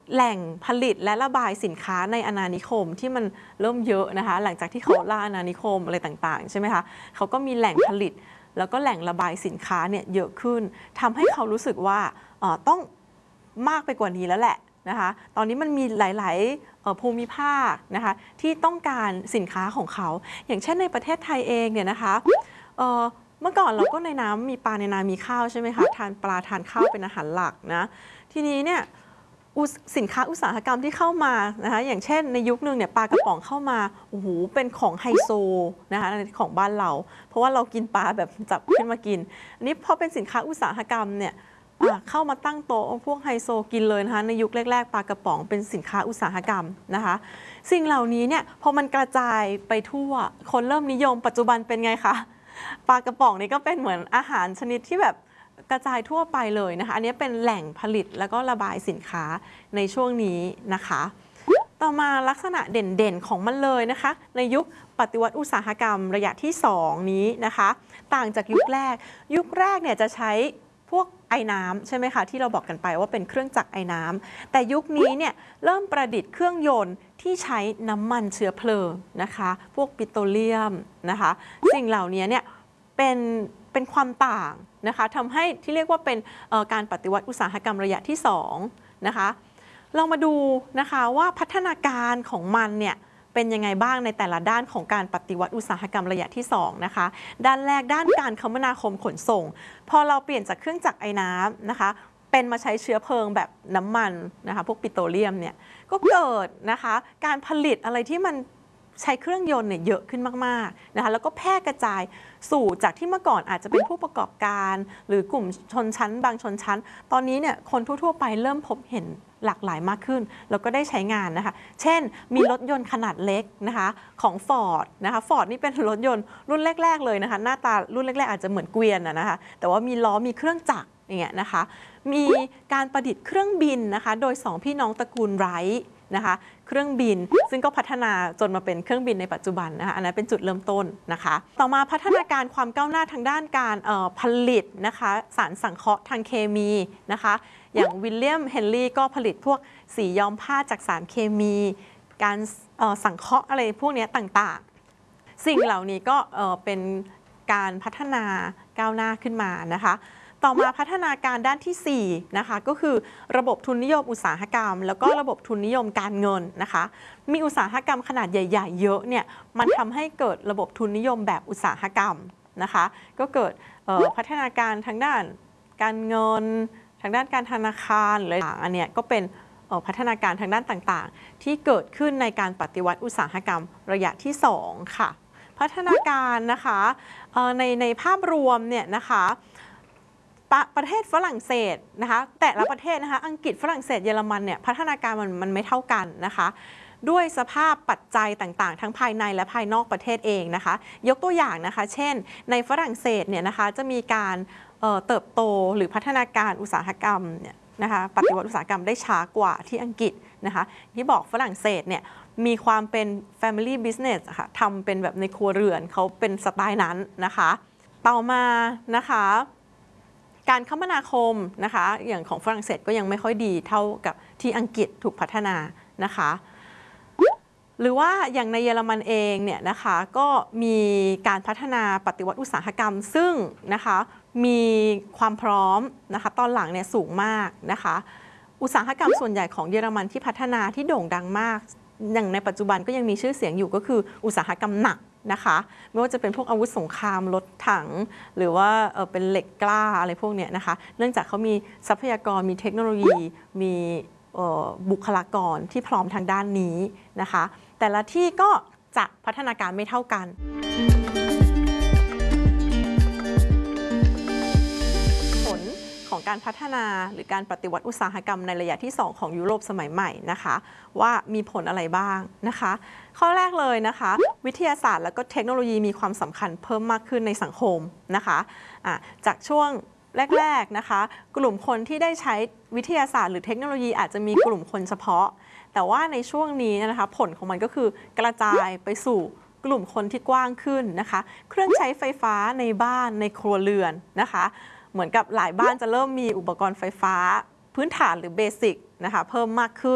แหล่งผลิตและระบายสินค้าในอาณานิคมที่มันเริ่มเยอะนะคะหลังจากที่เขาล่าอาณานิคมอะไรต่างๆใช่ไหมคะเขาก็มีแหล่งผลิตแล้วก็แหล่งระบายสินค้าเนี่ยเยอะขึ้นทำให้เขารู้สึกว่าต้องมากไปกว่านี้แล้วแหละนะคะตอนนี้มันมีหลายๆภูมิภาคนะคะที่ต้องการสินค้าของเขาอย่างเช่นในประเทศไทยเองเนี่ยนะคะเมื่อก่อนเราก็ในน้ำมีปลาในนามีข้าวใช่ไหมคะทานปลาทานข้าวเป็นอาหารหลักนะทีนี้เนี่ยสินค้าอุตสาหกรรมที่เข้ามานะคะอย่างเช่นในยุคนึงเนี่ยปลากระป๋องเข้ามาโอ้โหเป็นของไฮโซนะคะของบ้านเราเพราะว่าเรากินปลาแบบจับขึ้นมากินอันนี้พอเป็นสินค้าอุตสาหกรรมเนี่ยเข้ามาตั้งโต๊ะพวกไฮโซกินเลยนะคะในยุคแรกๆปลากระป๋องเป็นสินค้าอุตสาหกรรมนะคะสิ่งเหล่านี้เนี่ยพอมันกระจายไปทั่วคนเริ่มนิยมปัจจุบันเป็นไงคะปลากระป๋องนี่ก็เป็นเหมือนอาหารชนิดที่แบบกระจายทั่วไปเลยนะคะอันนี้เป็นแหล่งผลิตแล้วก็ระบายสินค้าในช่วงนี้นะคะต่อมาลักษณะเด่นๆของมันเลยนะคะในยุคปฏิวัติอุตสาหกรรมระยะที่2นี้นะคะต่างจากยุคแรกเนี่ยจะใช้พวกไอ้น้ำใช่ไหมคะที่เราบอกกันไปว่าเป็นเครื่องจักรไอ้น้ำแต่ยุคนี้เนี่ยเริ่มประดิษฐ์เครื่องยนต์ที่ใช้น้ำมันเชื้อเพลิงนะคะพวกปิโตรเลียมนะคะสิ่งเหล่านี้เนี่ยเป็นความต่างนะคะทำให้ที่เรียกว่าเป็นการปฏิวัติอุตสาหกรรมระยะที่2นะคะเรามาดูนะคะว่าพัฒนาการของมันเนี่ยเป็นยังไงบ้างในแต่ละด้านของการปฏิวัติอุตสาหกรรมระยะที่2นะคะด้านแรกด้านการคมนาคมขนส่งพอเราเปลี่ยนจากเครื่องจักรไอ้น้ำนะคะเป็นมาใช้เชื้อเพลิงแบบน้ำมันนะคะพวกปิโตรเลียมเนี่ยก็เกิดนะคะการผลิตอะไรที่มันใช้เครื่องยนต์เนี่ยเยอะขึ้นมากๆนะคะแล้วก็แพร่กระจายสู่จากที่เมื่อก่อนอาจจะเป็นผู้ประกอบการหรือกลุ่มชนชั้นบางชนชั้นตอนนี้เนี่ยคนทั่วๆไปเริ่มพบเห็นหลากหลายมากขึ้นแล้วก็ได้ใช้งานนะคะเช่นมีรถยนต์ขนาดเล็กนะคะของ Ford นะคะ Ford นี่เป็นรถยนต์รุ่นแรกๆเลยนะคะหน้าตารุ่นแรกๆอาจจะเหมือนเกวียนนะคะแต่ว่ามีล้อมีเครื่องจักรอย่างเงี้ยนะคะมีการประดิษฐ์เครื่องบินนะคะโดย2พี่น้องตระกูลไรท์นะคะเครื่องบินซึ่งก็พัฒนาจนมาเป็นเครื่องบินในปัจจุบันนะคะอันนั้นเป็นจุดเริ่มต้นนะคะต่อมาพัฒนาการความก้าวหน้าทางด้านการผลิตนะคะสารสังเคราะห์ทางเคมีนะคะอย่างวิลเลียมเฮนรี่ก็ผลิตพวกสีย้อมผ้าจากสารเคมีการสังเคราะห์อะไรพวกนี้ต่างๆสิ่งเหล่านี้ก็เป็นการพัฒนาก้าวหน้าขึ้นมานะคะต่อมาพัฒนาการด้านที่4นะคะก็คือระบบทุนนิยมอุตสาหกรรมแล้วก็ระบบทุนนิยมการเงินนะคะมีอุตสาหกรรมขนาดใหญ่ๆเยอะเนี่ยมันทำให้เกิดระบบทุนนิยมแบบอุตสาหกรรมนะคะก็เกิดพัฒนาการทางด้านการเงินทางด้านการธนาคารหรืออะไรอันเนี้ยก็เป็นพัฒนาการทางด้านต่างๆที่เกิดขึ้นในการปฏิวัติอุตสาหกรรมระยะที่2ค่ะพัฒนาการนะคะในภาพรวมเนี่ยนะคะประเทศฝรั่งเศสนะคะแต่ละประเทศนะคะอังกฤษฝรั่งเศสเยอรมันเนี่ยพัฒนาการมันไม่เท่ากันนะคะด้วยสภาพปัจจัยต่างๆทั้งภายในและภายนอกประเทศเองนะคะยกตัวอย่างนะคะเช่นในฝรั่งเศสเนี่ยนะคะจะมีการเติบโตหรือพัฒนาการอุตสาหกรรมเนี่ยนะคะปฏิวัติอุตสาหกรรมได้ช้ากว่าที่อังกฤษนะคะที่บอกฝรั่งเศสเนี่ยมีความเป็น family business ค่ะทำเป็นแบบในครัวเรือนเขาเป็นสไตล์นั้นนะคะต่อมานะคะการคมนาคมนะคะอย่างของฝรั่งเศสก็ยังไม่ค่อยดีเท่ากับที่อังกฤษถูกพัฒนานะคะหรือว่าอย่างในเยอรมันเองเนี่ยนะคะก็มีการพัฒนาปฏิวัติอุตสาหกรรมซึ่งนะคะมีความพร้อมนะคะตอนหลังเนี่ยสูงมากนะคะอุตสาหกรรมส่วนใหญ่ของเยอรมันที่พัฒนาที่โด่งดังมากอย่างในปัจจุบันก็ยังมีชื่อเสียงอยู่ก็คืออุตสาหกรรมหนักนะคะไม่ว่าจะเป็นพวกอาวุธสงครามรถถังหรือว่าเป็นเหล็กกล้าอะไรพวกนี้นะคะเนื่องจากเขามีทรัพยากรมีเทคโนโลยีมีบุคลากรที่พร้อมทางด้านนี้นะคะแต่ละที่ก็จะพัฒนาการไม่เท่ากันของการพัฒนาหรือการปฏิวัติอุตสาหกรรมในระยะที่2ของยุโรปสมัยใหม่นะคะว่ามีผลอะไรบ้างนะคะข้อแรกเลยนะคะวิทยาศาสตร์และก็เทคโนโลยีมีความสำคัญเพิ่มมากขึ้นในสังคมนะคะจากช่วงแรกๆนะคะกลุ่มคนที่ได้ใช้วิทยาศาสตร์หรือเทคโนโลยีอาจจะมีกลุ่มคนเฉพาะแต่ว่าในช่วงนี้นะคะผลของมันก็คือกระจายไปสู่กลุ่มคนที่กว้างขึ้นนะคะเครื่องใช้ไฟฟ้าในบ้านในครัวเรือนนะคะเหมือนกับหลายบ้านจะเริ่มมีอุปกรณ์ไฟฟ้าพื้นฐานหรือเบสิกนะคะเพิ่มมากขึ้น